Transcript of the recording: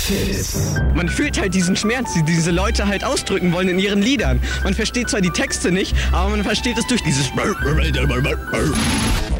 Fitz. Man fühlt halt diesen Schmerz, die diese Leute halt ausdrücken wollen in ihren Liedern. Man versteht zwar die Texte nicht, aber man versteht es durch dieses